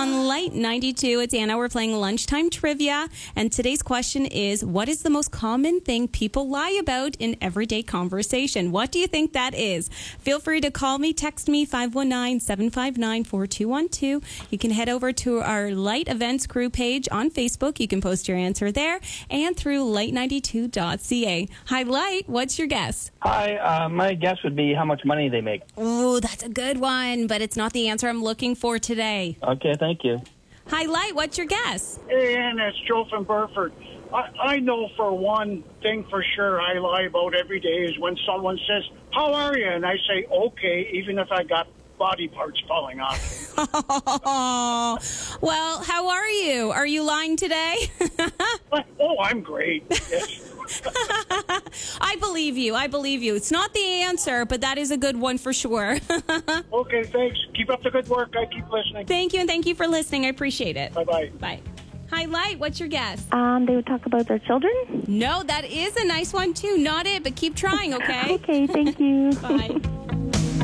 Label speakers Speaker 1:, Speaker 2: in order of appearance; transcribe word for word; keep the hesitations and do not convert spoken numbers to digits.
Speaker 1: on Light ninety-two. It's Anna. We're playing lunchtime trivia. And today's question is, what is the most common thing people lie about in everyday conversation? What do you think that is? Feel free to call me, text me, five one nine, seven five nine, four two one two. You can head over to our Light Events crew page on Facebook. You can post your answer there and through light ninety-two dot c a. Hi, Light. What's your guess?
Speaker 2: Hi, uh, my guess would be how much money they make.
Speaker 1: Oh, that's a good one, but it's not the answer I'm looking for today.
Speaker 2: Okay, thank you.
Speaker 1: Hi, Light. What's your guess?
Speaker 3: Hey, Anna, it's Joe from Burford. I, I know for one thing for sure I lie about every day is when someone says, how are you? And I say, okay, even if I got body parts falling off.
Speaker 1: Oh, well, how are you? Are you lying today?
Speaker 3: Oh, I'm great. Yes.
Speaker 1: I believe you. I believe you. It's not the answer, but that is a good one for sure.
Speaker 3: Okay, thanks. Keep up the good work. I keep listening.
Speaker 1: Thank you, and thank you for listening. I appreciate it.
Speaker 3: Bye-bye.
Speaker 1: Bye. Hi, Light. What's your guess?
Speaker 4: Um, they would talk about their children.
Speaker 1: No, that is a nice one, too. Not it, but keep trying, okay?
Speaker 4: Okay, thank you.
Speaker 1: Bye.